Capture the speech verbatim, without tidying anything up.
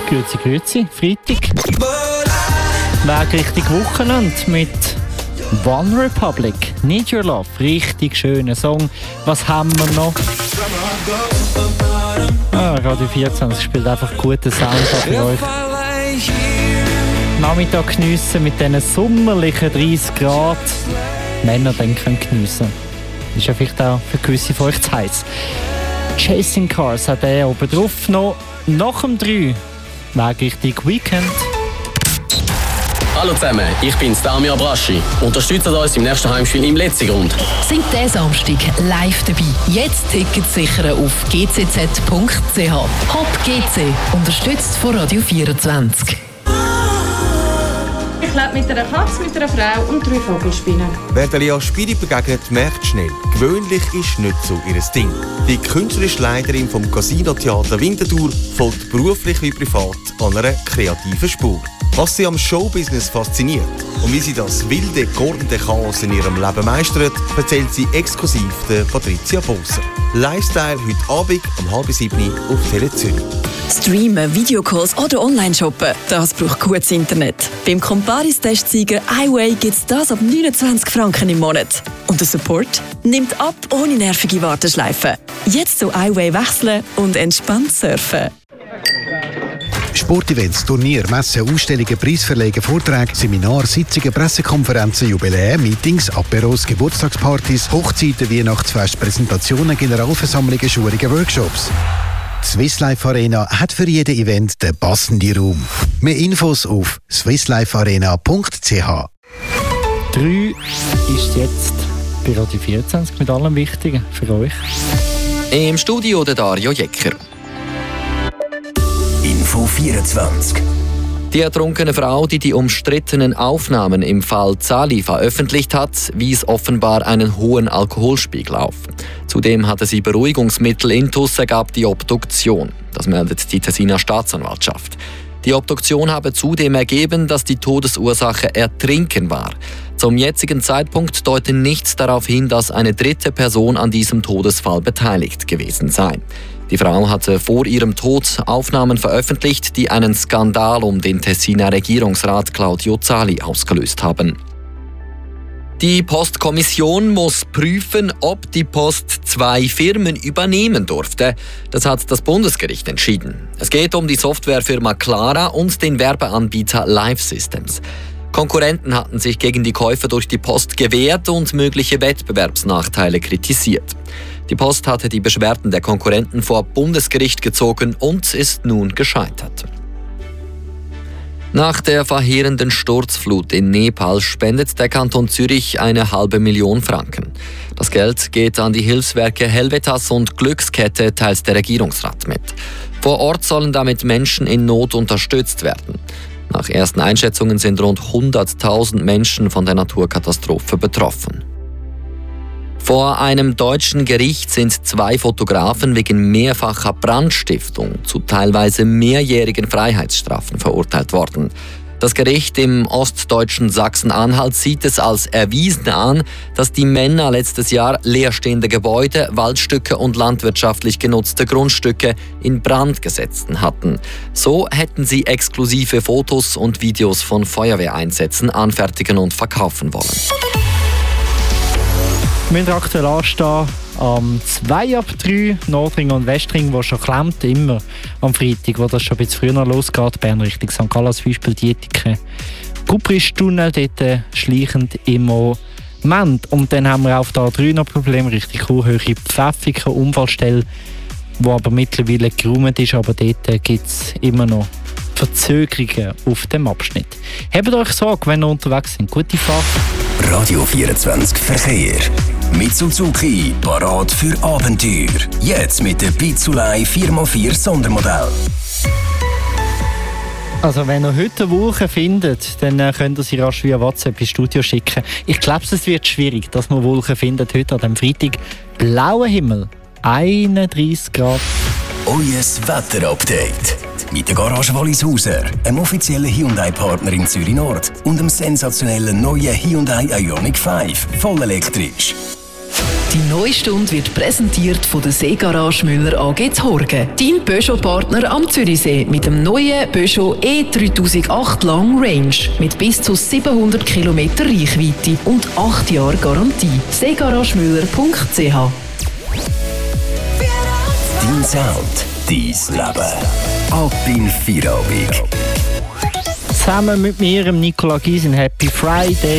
Grüezi, grüezi. Freitag. Weg richtig Wochenende mit One Republic. Need Your Love. Richtig schöner Song. Was haben wir noch? Ah, Radio vierundzwanzig spielt einfach guten Sound für euch. Nachmittag geniessen mit diesen sommerlichen dreißig Grad. Männer dann können geniessen. Ist ja vielleicht auch für gewisse von euch zu heiß. Chasing Cars hat er oben drauf noch. Nach dem drei Weg richtig Weekend. Hallo zusammen, ich bin Damir Abraschi. Unterstützt uns im nächsten Heimspiel im Letzigrund. Sind diesen Samstag live dabei. Jetzt Tickets sichern auf g c z punkt c h. Hop G C, unterstützt von Radio vierundzwanzig. Ich lebe mit einer Katze, mit einer Frau und drei Vogelspinnen. Wer der Lea Spiri begegnet, merkt schnell, gewöhnlich ist nicht so ihr Ding. Die künstlerische Leiterin vom Casino Theater Winterthur folgt beruflich wie privat an einer kreativen Spur. Was sie am Showbusiness fasziniert und wie sie das wilde, gordende Chaos in ihrem Leben meistert, erzählt sie exklusiv der Patricia Boser. Lifestyle heute Abend um halb sieben auf Tele Zürich. Streamen, Videocalls oder Online-Shoppen, das braucht gutes Internet. Beim Comparis-Testsieger iWay gibt es das ab neunundzwanzig Franken im Monat. Und der Support nimmt ab ohne nervige Warteschleifen. Jetzt zu iWay wechseln und entspannt surfen. Sportevents, Turnier, Messen, Ausstellungen, Preisverlegen, Vorträge, Seminare, Sitzungen, Pressekonferenzen, Jubiläen, Meetings, Aperos, Geburtstagspartys, Hochzeiten, Weihnachtsfest, Präsentationen, Generalversammlungen, Schulungen, Workshops. Die Swiss Life Arena hat für jedes Event den passenden Raum. Mehr Infos auf swiss life arena punkt c h. drei ist jetzt bei Radio vierundzwanzig mit allem Wichtigen für euch. Im Studio der Dario Jecker. Info vierundzwanzig. Die ertrunkene Frau, die die umstrittenen Aufnahmen im Fall Zali veröffentlicht hat, wies offenbar einen hohen Alkoholspiegel auf. Zudem hatte sie Beruhigungsmittel intus, ergab die Obduktion. Das meldet die Tessiner Staatsanwaltschaft. Die Obduktion habe zudem ergeben, dass die Todesursache Ertrinken war. Zum jetzigen Zeitpunkt deute nichts darauf hin, dass eine dritte Person an diesem Todesfall beteiligt gewesen sei. Die Frau hatte vor ihrem Tod Aufnahmen veröffentlicht, die einen Skandal um den Tessiner Regierungsrat Claudio Zali ausgelöst haben. Die Postkommission muss prüfen, ob die Post zwei Firmen übernehmen durfte. Das hat das Bundesgericht entschieden. Es geht um die Softwarefirma Clara und den Werbeanbieter Live Systems. Konkurrenten hatten sich gegen die Käufe durch die Post gewehrt und mögliche Wettbewerbsnachteile kritisiert. Die Post hatte die Beschwerden der Konkurrenten vor Bundesgericht gezogen und ist nun gescheitert. Nach der verheerenden Sturzflut in Nepal spendet der Kanton Zürich eine halbe Million Franken. Das Geld geht an die Hilfswerke Helvetas und Glückskette, teilt der Regierungsrat mit. Vor Ort sollen damit Menschen in Not unterstützt werden. Nach ersten Einschätzungen sind rund hunderttausend Menschen von der Naturkatastrophe betroffen. Vor einem deutschen Gericht sind zwei Fotografen wegen mehrfacher Brandstiftung zu teilweise mehrjährigen Freiheitsstrafen verurteilt worden. Das Gericht im ostdeutschen Sachsen-Anhalt sieht es als erwiesen an, dass die Männer letztes Jahr leerstehende Gebäude, Waldstücke und landwirtschaftlich genutzte Grundstücke in Brand gesetzt hatten. So hätten sie exklusive Fotos und Videos von Feuerwehreinsätzen anfertigen und verkaufen wollen. Wir müssen aktuell anstehen am zwei ab drei, Nordring und Westring, wo schon klemmt, immer am Freitag, wo das schon ein bisschen früher losgeht, Bern Richtung Sankt Gallen, zum Beispiel Dietike. Kuprisch-Tunnel, dort schleichend im Moment. Und dann haben wir auf der A drei noch Probleme, Richtung Kurhöhe, Pfäffiken, Unfallstelle, wo aber mittlerweile geräumt ist, aber dort gibt es immer noch Verzögerungen auf dem Abschnitt. Habt euch Sorge, wenn ihr unterwegs seid. Gute Fahrt. Radio vierundzwanzig Verkehr. Mit Suzuki, parat für Abenteuer. Jetzt mit der Pizzulei vier mal vier Sondermodell. Also wenn ihr heute eine Wolke findet, dann könnt ihr sie rasch via WhatsApp ins Studio schicken. Ich glaube, es wird schwierig, dass man Wolken findet heute an diesem Freitag. Blauer Himmel, einunddreißig Grad. Euer Wetterupdate. Mit der Garage Wallishauser, einem offiziellen Hyundai-Partner in Zürich Nord und dem sensationellen neuen Hyundai Ioniq fünf, voll elektrisch. Die neue Stunde wird präsentiert von der Seegarage Müller A G Horgen. Dein Peugeot-Partner am Zürichsee mit dem neuen Peugeot E dreitausendacht Long Range mit bis zu siebenhundert Kilometer Reichweite und acht Jahre Garantie. seegaragemüller punkt c h. Dein Sound, dein Leben. Ab in Feierabend. Zusammen mit mir, Nicola Gysin, Happy Friday.